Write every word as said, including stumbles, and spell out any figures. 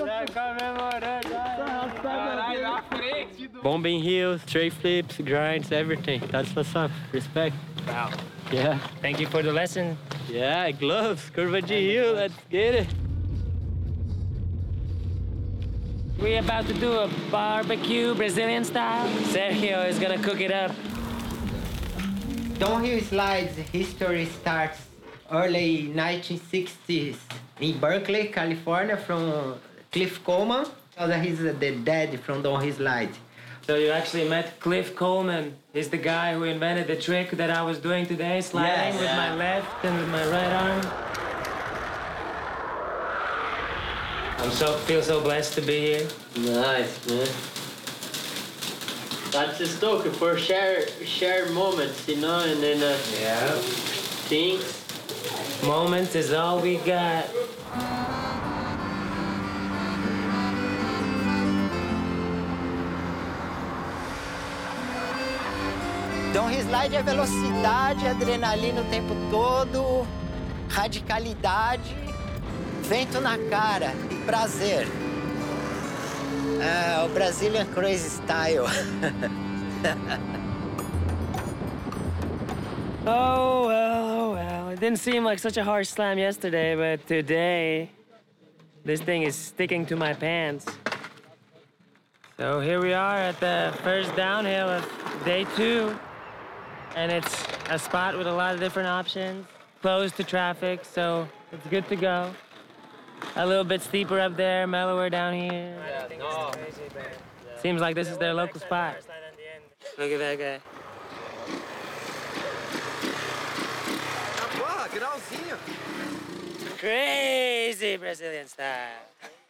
Bombing hills, straight flips, grinds, everything. That's what's up. Respect. Wow. Yeah. Thank you for the lesson. Yeah, gloves, Curva de Rio, let's get it. We're about to do a barbecue Brazilian style. Sergio is gonna cook it up. Downhill slides history starts early nineteen sixties in Berkeley, California, from Cliff Coleman. He's the dad from downhill slide. So you actually met Cliff Coleman. He's the guy who invented the trick that I was doing today, sliding Yes. with Yeah. my left and with my right arm. I'm so feel so blessed to be here. Nice, man. That's the stoke for share share moments, you know, and then uh, Yeah. things. Moments is all we got. Downhill slide é velocidade, adrenalina o tempo todo, radicalidade, vento na cara e prazer. É, o Brazilian Crazy Style. Oh, well, oh, well. It didn't seem like such a harsh slam yesterday, but today, this thing is sticking to my pants. So here we are at the first downhill of day two. And it's a spot with a lot of different options, closed to traffic, so it's good to go. A little bit steeper up there, mellower down here. Yeah, no. Seems like this is their local spot. Look at that guy. Porra, grauzinho. Crazy Brazilian style.